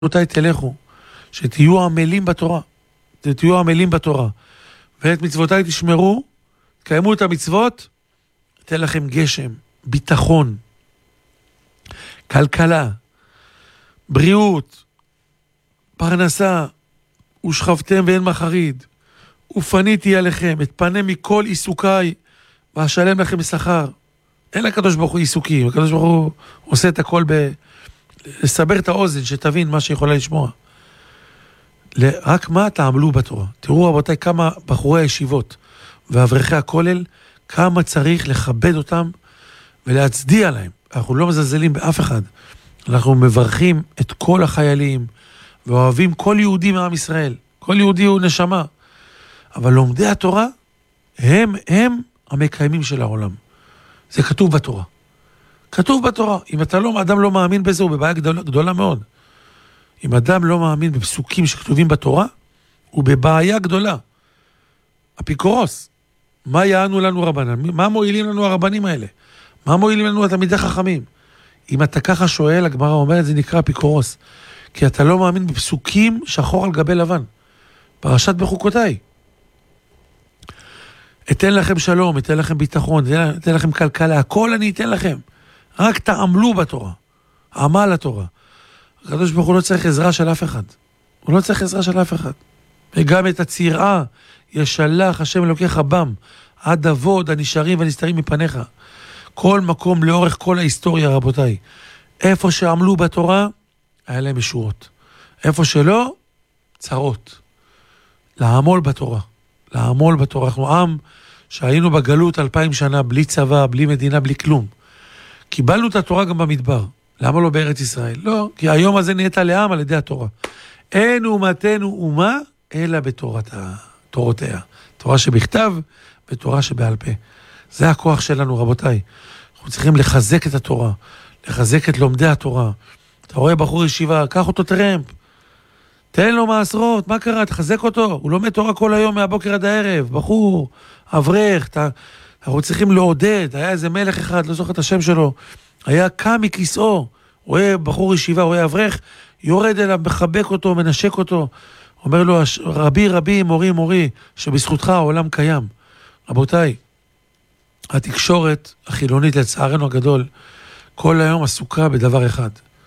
רבותיי, תלכו, שתהיו עמלים בתורה, תהיו עמלים בתורה, ואת מצוותיי תשמרו, תקיימו את המצוות, תן לכם גשם, ביטחון, כלכלה, בריאות, פרנסה, ושכבתם ואין מחריד, ופניתי עליכם, את פנה מכל עיסוקיי, ואשלם לכם בשכר. אין לקדוש ברוך הוא עיסוקים, הקדוש ברוך הוא עושה את הכל לסבר את האוזן, שתבין מה שיכולה לשמוע. רק מה תעמלו בתורה. תראו רבותיי כמה בחורי הישיבות ואברכי הכולל, כמה צריך לכבד אותם ולהצדיע להם. אנחנו לא מזלזלים באף אחד. אנחנו מברכים את כל החיילים ואוהבים כל יהודי מעם ישראל. כל יהודי הוא נשמה. אבל לומדי התורה הם המקיימים של העולם. זה כתוב בתורה. כתוב בתורה. אם אדם לא מאמין בזה, הוא בבעיה גדולה מאוד. אם אדם לא מאמין בפסוקים שכתובים בתורה, הוא בבעיה גדולה. אפיקורוס. מה יענו לנו רבנן? מה מועילים לנו הרבנים האלה? מה מועילים לנו התלמידי חכמים? אם אתה ככה שואל, הגמרא אומרת, זה נקרא אפיקורוס. כי אתה לא מאמין בפסוקים שחור על גבי לבן. פרשת בחוקותיי. אתן לכם שלום, אתן לכם ביטחון, אתן לכם כלכלה, הכל אני אתן לכם. רק תעמלו בתורה. עמל התורה. הקדוש ברוך הוא לא צריך עזרה של אף אחד. הוא לא צריך עזרה של אף אחד. וגם את הצירעה ישלח השם אלוקיך בם, עד אבוד הנשארים והנסתרים מפניך. כל מקום לאורך כל ההיסטוריה, רבותיי. איפה שעמלו בתורה, היה להם ישועות. איפה שלא, צרות. לעמול בתורה. לעמול בתורה. אנחנו עם שהיינו בגלות 2000 שנה, בלי צבא, בלי מדינה, בלי כלום. קיבלנו את התורה גם במדבר. למה לא בארץ ישראל? לא, כי היום הזה נהיית לעם על ידי התורה. אין אומתנו אומה, אלא בתורותיה. תורה שבכתב ותורה שבעל פה. זה הכוח שלנו, רבותיי. אנחנו צריכים לחזק את התורה, לחזק את לומדי התורה. אתה רואה בחור ישיבה, קח אותו טרמפ, תן לו מעשרות, מה קרה? תחזק אותו. הוא לומד תורה כל היום מהבוקר עד הערב. בחור, אברך, אנחנו צריכים לעודד. היה איזה מלך אחד, לא זוכר את השם שלו, היה קם מכיסאו, רואה בחור ישיבה, רואה אברך, יורד אליו, מחבק אותו, מנשק אותו, אומר לו, רבי רבי, מורי מורי, שבזכותך העולם קיים. רבותיי, התקשורת החילונית לצערנו הגדול, כל היום עסוקה בדבר אחד,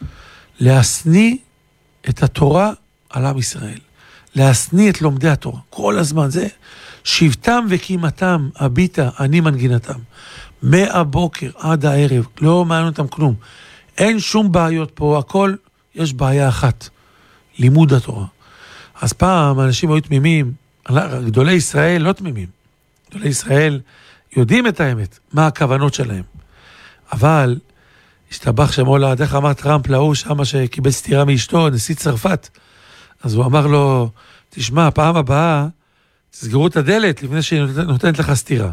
להסניא את התורה על עם ישראל, להסניא את לומדי התורה, כל הזמן, זה שבטם וקימתם, הביטה, אני מנגינתם, מהבוקר עד הערב, לא מעניין אותם כלום, אין שום בעיות פה, הכל, יש בעיה אחת, לימוד התורה. אז פעם אנשים היו תמימים, גדולי ישראל לא תמימים, גדולי ישראל יודעים את האמת, מה הכוונות שלהם, אבל השתבח שמולה, דרך אמר טראמפ להוא שמה שקיבל סתירה מאשתו, נשיא צרפת, אז הוא אמר לו, תשמע, פעם הבאה, תסגרו את הדלת לפני שהיא נותנת לך סתירה.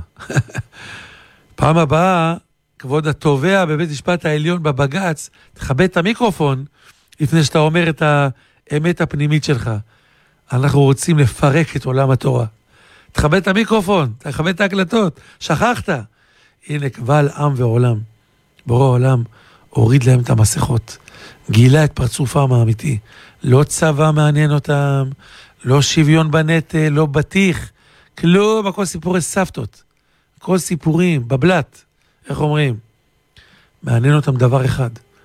פעם הבאה, כבוד התובע בבית משפט העליון בבגץ, תכבד את המיקרופון לפני שאתה אומר את האמת הפנימית שלך. אנחנו רוצים לפרק את עולם התורה. תכבד את המיקרופון, תכבד את ההקלטות, שכחת. הנה קבל עם ועולם. בורא העולם הוריד להם את המסכות, גילה את פרצופם האמיתי. לא צבא מעניין אותם, לא שוויון בנטל, לא בטיח, כלום, הכל סיפורי סבתות. הכל סיפורים, בבלת, איך אומרים? מעניין אותם דבר אחד.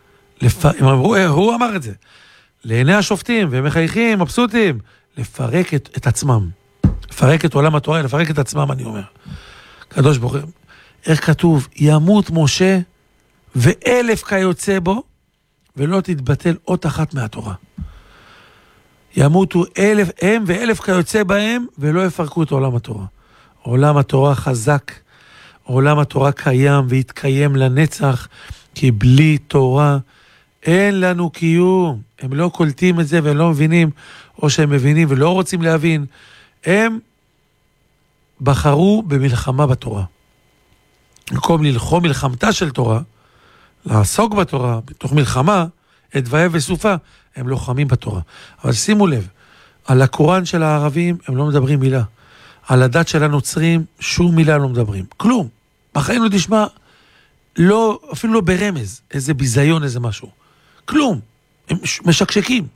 הוא אמר את זה. לעיני השופטים, והם מחייכים, מבסוטים, לפרק את עצמם. לפרק את עולם התורה, לפרק את עצמם, אני אומר. קדוש ברוך הוא, איך כתוב? ימות משה ו1000 כיוצא בו, ולא תתבטל אות אחת מהתורה. ימותו 1000 הם ו1000 כיוצא בהם, ולא יפרקו את עולם התורה. עולם התורה חזק, עולם התורה קיים והתקיים לנצח, כי בלי תורה אין לנו קיום. הם לא קולטים את זה והם לא מבינים, או שהם מבינים ולא רוצים להבין. הם בחרו במלחמה בתורה. במקום ללחום מלחמתה של תורה, לעסוק בתורה, בתוך מלחמה, את ואהב וסופה, הם לוחמים בתורה. אבל שימו לב, על הקוראן של הערבים הם לא מדברים מילה. על הדת של הנוצרים שום מילה לא מדברים. כלום. בחיים לא תשמע, לא, אפילו לא ברמז, איזה ביזיון, איזה משהו. כלום. הם משקשקים.